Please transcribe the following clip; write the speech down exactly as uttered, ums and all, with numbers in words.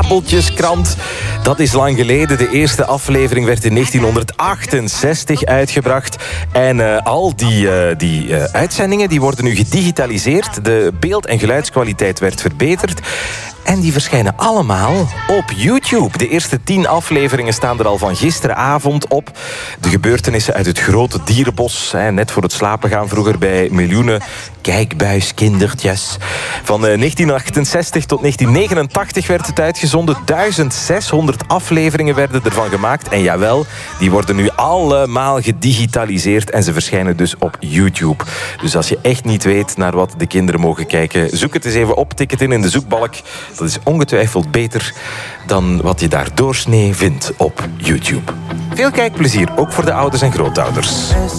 Appeltjeskrant. Dat is lang geleden. De eerste aflevering werd in negentienhonderdachtenzestig uitgebracht. En uh, al die, uh, die uh, uitzendingen die worden nu gedigitaliseerd. De beeld- en geluidskwaliteit werd verbeterd. En die verschijnen allemaal op YouTube. De eerste tien afleveringen staan er al van gisteravond op. De gebeurtenissen uit het grote dierenbos. Net voor het slapen gaan vroeger bij miljoenen kijkbuiskindertjes. Van negentien achtenzestig tot negentien negenentachtig werd het uitgezonden. duizend zeshonderd afleveringen werden ervan gemaakt. En jawel, die worden nu allemaal gedigitaliseerd. En ze verschijnen dus op YouTube. Dus als je echt niet weet naar wat de kinderen mogen kijken, zoek het eens even op, tik het in in de zoekbalk. Dat is ongetwijfeld beter dan wat je daar doorsnee vindt op YouTube. Veel kijkplezier, ook voor de ouders en grootouders.